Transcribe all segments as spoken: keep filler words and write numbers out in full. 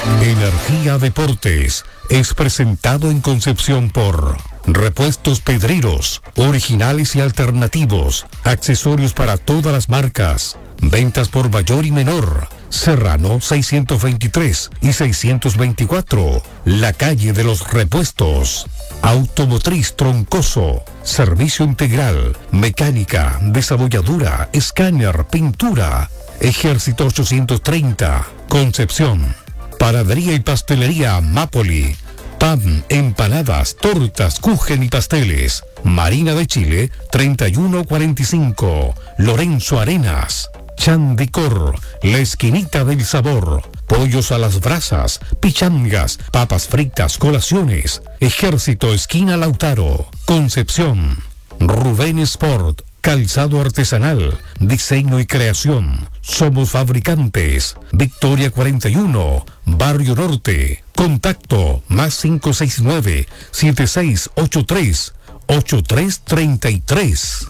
Energía Deportes es presentado en Concepción por Repuestos Pedreros, originales y alternativos, accesorios para todas las marcas, ventas por mayor y menor. Serrano seiscientos veintitrés y seiscientos veinticuatro, la calle de los repuestos. Automotriz Troncoso, servicio integral, mecánica, desabolladura, escáner, pintura. Ejército ochocientos treinta, Concepción. Panadería y pastelería Mapoli. Pan, empanadas, tortas, kuchen y pasteles. Marina de Chile, treinta y uno cuarenta y cinco. Lorenzo Arenas. Chandicor, la esquinita del sabor. Pollos a las brasas, pichangas, papas fritas, colaciones. Ejército esquina Lautaro. Concepción. Rubén Sport, calzado artesanal, diseño y creación. Somos fabricantes. Victoria cuarenta y uno, Barrio Norte. Contacto más cinco seis nueve, siete seis ocho tres, ocho tres tres tres.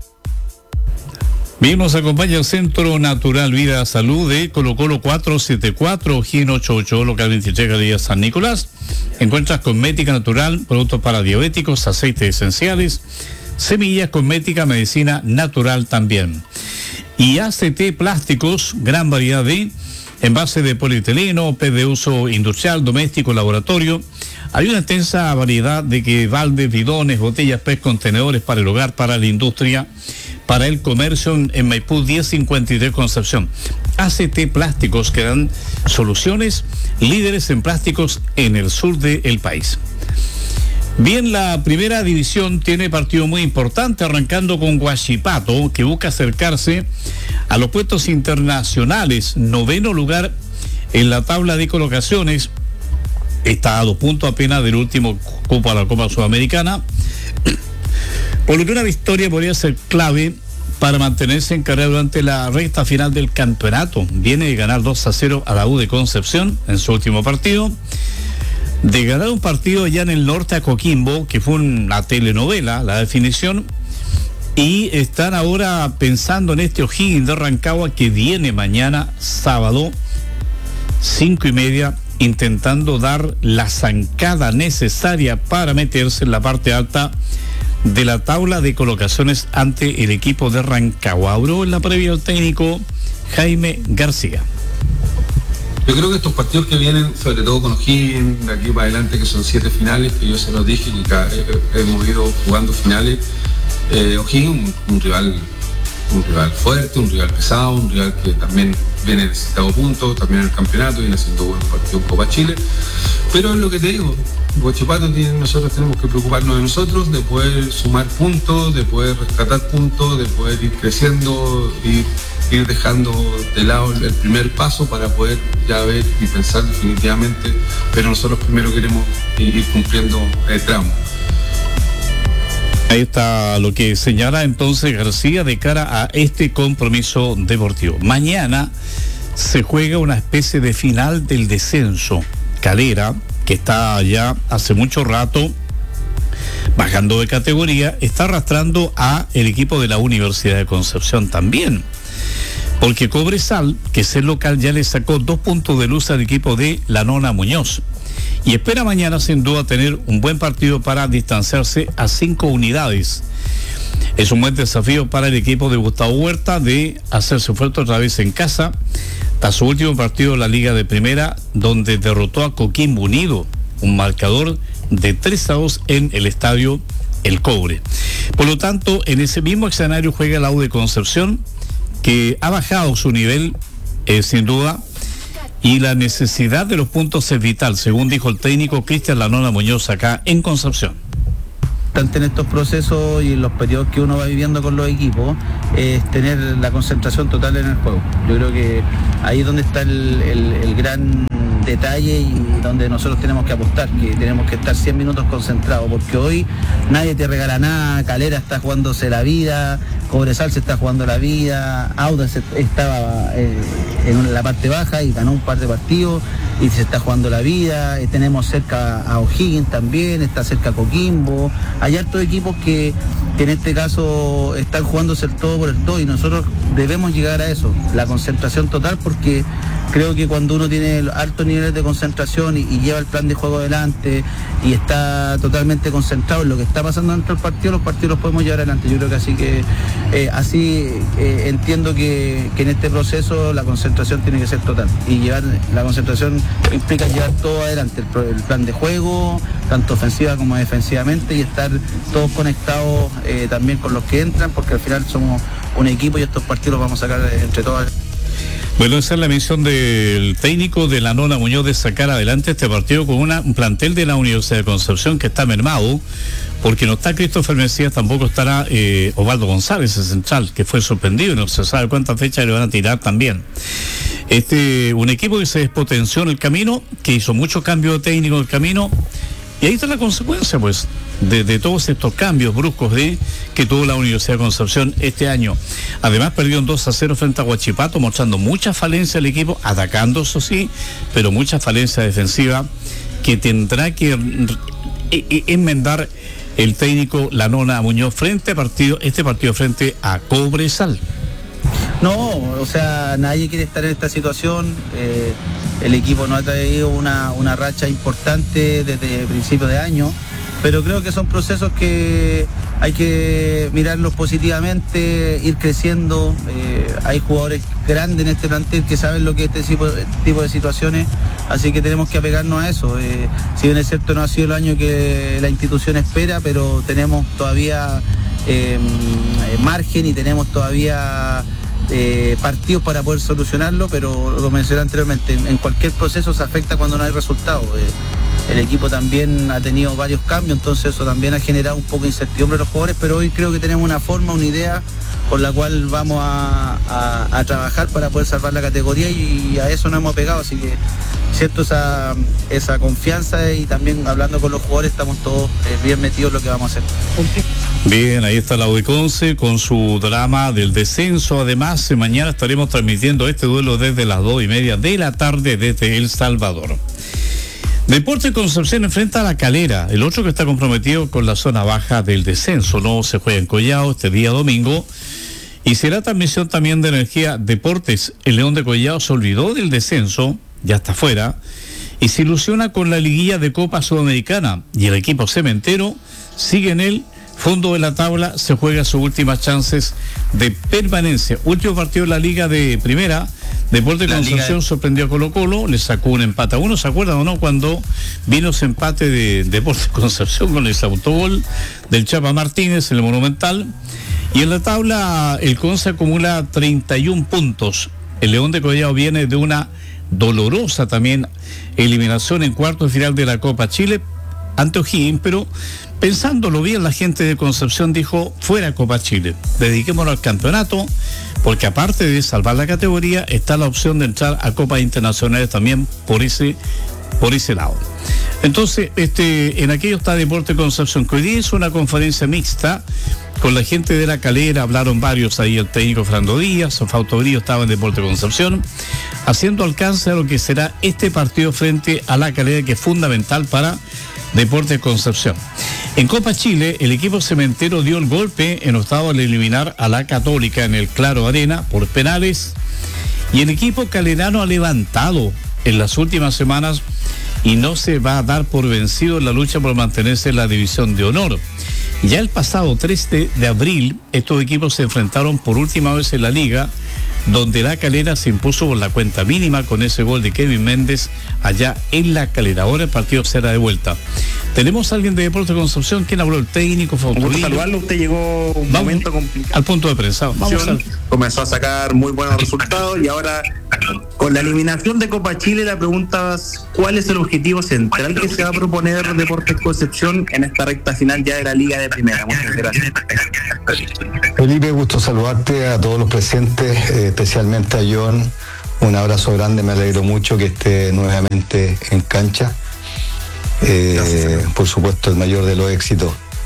Bien, nos acompaña el Centro Natural Vida Salud de Colo Colo cuatrocientos setenta y cuatro, G I N ochenta y ocho, local veintitrés, Galería San Nicolás. Encuentras cosmética natural, productos para diabéticos, aceites esenciales, semillas, cosmética, medicina natural también. Y A C T Plásticos, gran variedad de envase de polietileno, P E T de uso industrial, doméstico, laboratorio. Hay una extensa variedad de que baldes, bidones, botellas, P E T, contenedores para el hogar, para la industria, para el comercio en, en Maipú diez cincuenta y tres Concepción. A C T Plásticos, que dan soluciones líderes en plásticos en el sur del país. Bien, la primera división tiene partido muy importante, arrancando con Huachipato, que busca acercarse a los puestos internacionales. Noveno lugar en la tabla de colocaciones. Está a dos puntos apenas del último cupo a la Copa Sudamericana. Por lo que una victoria podría ser clave para mantenerse en carrera durante la recta final del campeonato. Viene de ganar dos a cero a la U de Concepción en su último partido. De ganar un partido allá en el norte a Coquimbo, que fue una telenovela, la definición, y están ahora pensando en este O'Higgins de Rancagua que viene mañana sábado, cinco y media, intentando dar la zancada necesaria para meterse en la parte alta de la tabla de colocaciones ante el equipo de Rancagua. Habló en la previa el técnico Jaime García. Yo creo que estos partidos que vienen, sobre todo con O'Higgins, de aquí para adelante, que son siete finales, que yo se los dije, que cada, eh, hemos ido jugando finales. Eh, O'Higgins, un, un rival un rival fuerte, un rival pesado, un rival que también viene necesitado puntos, también en el campeonato, viene haciendo buenos partidos en Copa Chile. Pero es lo que te digo, Huachipato tiene, nosotros tenemos que preocuparnos de nosotros, de poder sumar puntos, de poder rescatar puntos, de poder ir creciendo y ir dejando de lado el primer paso para poder ya ver y pensar definitivamente, pero nosotros primero queremos ir cumpliendo el tramo. Ahí está lo que señala entonces García de cara a este compromiso deportivo. Mañana se juega una especie de final del descenso. Calera, que está ya hace mucho rato bajando de categoría, está arrastrando a el equipo de la Universidad de Concepción también. Porque Cobresal, que es el local, ya le sacó dos puntos de luz al equipo de la Nona Muñoz. Y espera mañana sin duda tener un buen partido para distanciarse a cinco unidades. Es un buen desafío para el equipo de Gustavo Huerta de hacerse fuerte otra vez en casa, tras su último partido en la Liga de Primera, donde derrotó a Coquimbo Unido, un marcador de tres a dos en el estadio El Cobre. Por lo tanto, en ese mismo escenario juega la U de Concepción, que ha bajado su nivel, eh, sin duda, y la necesidad de los puntos es vital, según dijo el técnico Cristian La Nona Muñoz acá en Concepción. Tanto en estos procesos y en los periodos que uno va viviendo con los equipos, es tener la concentración total en el juego. Yo creo que ahí es donde está el, el, el gran detalle y donde nosotros tenemos que apostar, que tenemos que estar cien minutos concentrados, porque hoy nadie te regala nada. Calera está jugándose la vida, Cobresal se está jugando la vida, Audax estaba eh, en la parte baja y ganó un par de partidos y se está jugando la vida. Eh, tenemos cerca a O'Higgins también, está cerca a Coquimbo. Hay hartos equipos que que en este caso están jugándose el todo por el todo, y nosotros debemos llegar a eso, la concentración total, porque creo que cuando uno tiene altos niveles de concentración y, y lleva el plan de juego adelante y está totalmente concentrado en lo que está pasando dentro del partido, los partidos los podemos llevar adelante. Yo creo que así que eh, así eh, entiendo que, que en este proceso la concentración tiene que ser total, y llevar la concentración implica llevar todo adelante, el, el plan de juego, tanto ofensiva como defensivamente, y estar todos conectados eh, también con los que entran, porque al final somos un equipo y estos partidos los vamos a sacar entre todos. Bueno, esa es la misión del técnico de la Nona Muñoz, de sacar adelante este partido con una, un plantel de la Universidad de Concepción que está mermado, porque no está Christopher Mesías, tampoco estará eh, Osvaldo González, el central, que fue sorprendido y no se sabe cuántas fechas le van a tirar también. Este, un equipo que se despotenció en el camino, que hizo muchos cambios técnicos en el camino, y ahí está la consecuencia, pues, de, de todos estos cambios bruscos de que tuvo la Universidad de Concepción este año. Además, perdió un dos a cero frente a Huachipato, mostrando mucha falencia al equipo, atacando, eso sí, pero mucha falencia defensiva que tendrá que enmendar el técnico La Nona Muñoz frente a partido, este partido frente a Cobresal. No, o sea, nadie quiere estar en esta situación. Eh, el equipo no ha traído una, una racha importante desde principios de año, pero creo que son procesos que hay que mirarlos positivamente, ir creciendo. Eh, hay jugadores grandes en este plantel que saben lo que es este tipo, tipo de situaciones, así que tenemos que apegarnos a eso. Eh, si bien es cierto, no ha sido el año que la institución espera, pero tenemos todavía eh, margen y tenemos todavía Eh, partidos para poder solucionarlo, pero lo mencioné anteriormente, en, en cualquier proceso se afecta cuando no hay resultados. Eh, el equipo también ha tenido varios cambios, entonces eso también ha generado un poco de incertidumbre a los jugadores, pero hoy creo que tenemos una forma, una idea con la cual vamos a, a, a trabajar para poder salvar la categoría, y a eso nos hemos pegado, así que cierto esa, esa confianza, y también hablando con los jugadores estamos todos eh, bien metidos en lo que vamos a hacer. Bien, ahí está la U de Conce con su drama del descenso. Además, mañana estaremos transmitiendo este duelo desde las dos y media de la tarde desde El Salvador. Deportes Concepción enfrenta a La Calera, el otro que está comprometido con la zona baja del descenso. No se juega en Collao este día domingo, y será transmisión también de Energía Deportes. El León de Collao se olvidó del descenso, ya está fuera, y se ilusiona con la liguilla de Copa Sudamericana, y el equipo cementero sigue en el fondo de la tabla, se juega sus últimas chances de permanencia. Último partido de la Liga de Primera, Deportes Concepción de... sorprendió a Colo Colo, le sacó un empate a uno. ¿Se acuerdan o no cuando vino ese empate de Deportes Concepción con ese autogol del Chapa Martínez en el Monumental? Y en la tabla el Conce acumula treinta y un puntos. El León de Collao viene de una dolorosa también eliminación en cuarto de final de la Copa Chile ante O'Higgins, pero pensándolo bien, la gente de Concepción dijo: fuera Copa Chile, dediquémonos al campeonato, porque aparte de salvar la categoría, está la opción de entrar a Copas Internacionales también por ese, por ese lado. Entonces, este, en aquello está Deportes Concepción, que hoy día es una conferencia mixta con la gente de La Calera. Hablaron varios ahí, el técnico Fernando Díaz, Fausto Grillo estaba en Deportes Concepción, haciendo alcance a lo que será este partido frente a La Calera, que es fundamental para Deportes Concepción. En Copa Chile, el equipo cementero dio el golpe en octavo al eliminar a la Católica en el Claro Arena por penales, y el equipo calerano ha levantado en las últimas semanas y no se va a dar por vencido en la lucha por mantenerse en la división de honor. Ya el pasado tres de abril, estos equipos se enfrentaron por última vez en la liga, donde La Calera se impuso por la cuenta mínima con ese gol de Kevin Méndez allá en La Calera. Ahora el partido será de vuelta. Tenemos a alguien de Deportes Concepción. ¿Quién habló? El técnico, Fausto Grillo. Saludarlo, usted llegó un Vamos momento complicado. Al punto de prensa. Vamos al... Comenzó a sacar muy buenos resultados, y ahora con la eliminación de Copa Chile, la pregunta es: ¿cuál es el objetivo central que se va a proponer Deportes Concepción en esta recta final ya de la Liga de Primera? Muchas gracias. Felipe, gusto saludarte, a todos los presentes, eh, especialmente a John. Un abrazo grande, me alegro mucho que esté nuevamente en cancha. Eh, por supuesto, el mayor de los éxitos.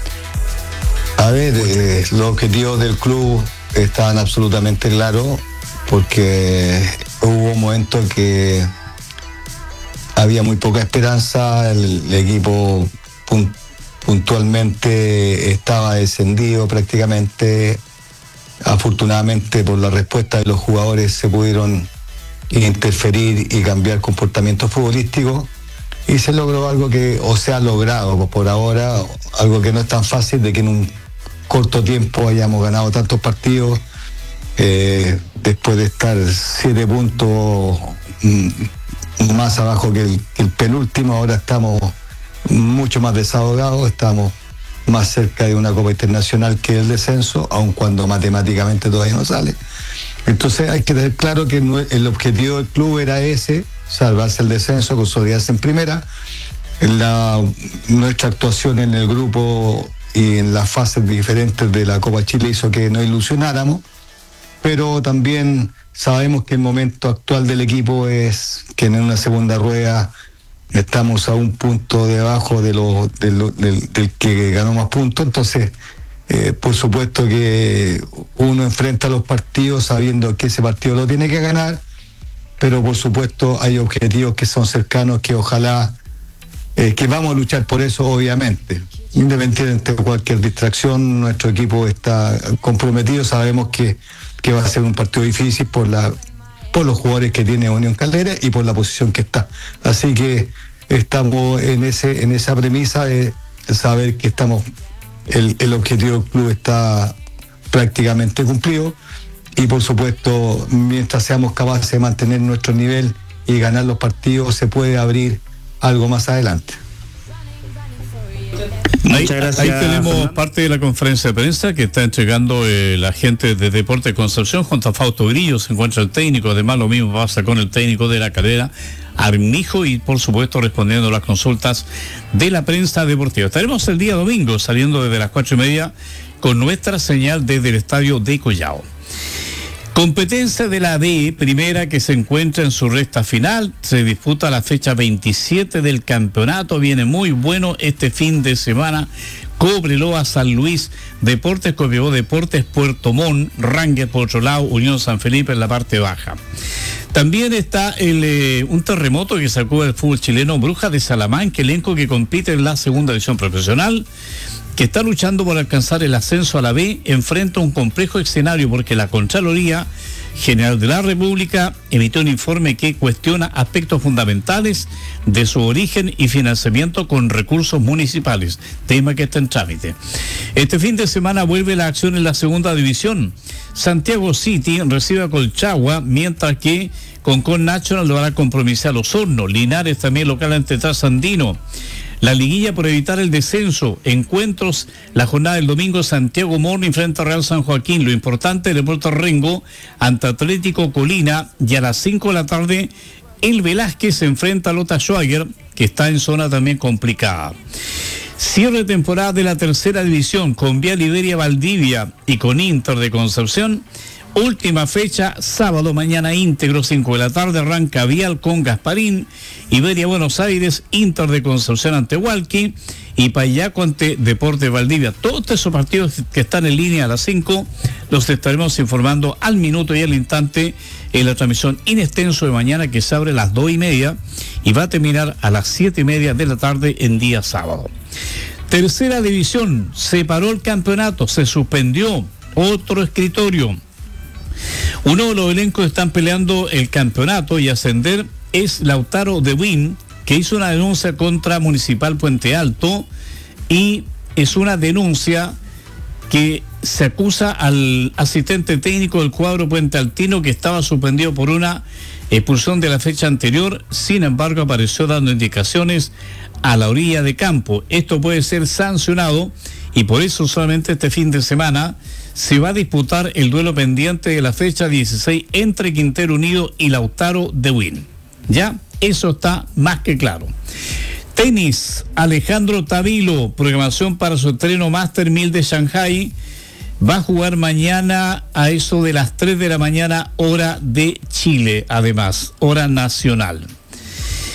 A ver, eh, los objetivos del club estaban absolutamente claros, porque hubo un momento en que había muy poca esperanza, el, el equipo pun, puntualmente estaba descendido prácticamente. Afortunadamente, por la respuesta de los jugadores se pudieron interferir y cambiar comportamiento futbolístico y se logró algo que, o se ha logrado por ahora, algo que no es tan fácil, de que en un corto tiempo hayamos ganado tantos partidos, eh, después de estar siete puntos mm, más abajo que el, que el penúltimo. Ahora estamos mucho más desahogados, estamos más cerca de una Copa Internacional que el descenso, aun cuando matemáticamente todavía no sale. Entonces hay que tener claro que el objetivo del club era ese, salvarse el descenso, consolidarse en primera. La, nuestra actuación en el grupo y en las fases diferentes de la Copa Chile hizo que nos ilusionáramos, pero también sabemos que el momento actual del equipo es que en una segunda rueda estamos a un punto debajo de lo, de lo, del, del que ganó más puntos. Entonces, eh, por supuesto que uno enfrenta los partidos sabiendo que ese partido lo tiene que ganar, pero por supuesto hay objetivos que son cercanos, que ojalá, eh, que vamos a luchar por eso, obviamente. Independientemente de cualquier distracción, nuestro equipo está comprometido. Sabemos que, que va a ser un partido difícil por la por los jugadores que tiene Unión Calera y por la posición que está. Así que estamos en ese en esa premisa de saber que estamos el, el objetivo del club está prácticamente cumplido, y por supuesto, mientras seamos capaces de mantener nuestro nivel y ganar los partidos, se puede abrir algo más adelante. Ahí, ahí tenemos parte de la conferencia de prensa que está entregando eh, la gente de Deportes Concepción. Junto a Fausto Grillo se encuentra el técnico. Además, lo mismo pasa con el técnico de la Calera, Armijo, y por supuesto respondiendo a las consultas de la prensa deportiva. Estaremos el día domingo saliendo desde las cuatro y media con nuestra señal desde el estadio de Collao. Competencia de la D, primera, que se encuentra en su recta final. Se disputa la fecha veintisiete del campeonato. Viene muy bueno este fin de semana. Cobreloa, San Luis, Deportes Copiapó, Deportes Puerto Montt, Rangers por otro lado, Unión San Felipe en la parte baja. También está el, eh, un terremoto que sacó el fútbol chileno, Brujas de Salamanca, elenco que compite en la segunda división profesional, que está luchando por alcanzar el ascenso a la B, enfrenta un complejo escenario porque la Contraloría General de la República emitió un informe que cuestiona aspectos fundamentales de su origen y financiamiento con recursos municipales, tema que está en trámite. Este fin de semana vuelve la acción en la segunda división. Santiago City recibe a Colchagua, mientras que Concón National lo hará compromiso a Osorno. Linares también local ante Trasandino. La liguilla por evitar el descenso, encuentros, la jornada del domingo, Santiago Morning frente a Real San Joaquín. Lo importante, el Deportes Rengo ante Atlético Colina, y a las cinco de la tarde el Velázquez se enfrenta a Lota Schwager, que está en zona también complicada. Cierre de temporada de la tercera división con Vía Liberia Valdivia y con Inter de Concepción. Última fecha, sábado, mañana íntegro, cinco de la tarde, arranca Vial con Gasparín, Iberia Buenos Aires, Inter de Concepción ante Hualqui y Payaco ante Deportes Valdivia. Todos esos partidos que están en línea a las cinco los estaremos informando al minuto y al instante en la transmisión in extenso de mañana, que se abre a las dos y media y va a terminar a las siete y media de la tarde en día sábado. Tercera división, se paró el campeonato, se suspendió otro escritorio. Uno de los elencos que están peleando el campeonato y ascender es Lautaro de Win, que hizo una denuncia contra Municipal Puente Alto, y es una denuncia que se acusa al asistente técnico del cuadro puentealtino, que estaba suspendido por una expulsión de la fecha anterior. Sin embargo, apareció dando indicaciones a la orilla de campo. Esto puede ser sancionado, y por eso solamente este fin de semana se va a disputar el duelo pendiente de la fecha dieciséis entre Quintero Unido y Lautaro de Win. Ya, eso está más que claro. Tenis, Alejandro Tavilo, programación para su estreno Master mil de Shanghai. Va a jugar mañana a eso de las tres de la mañana, hora de Chile, además, hora nacional.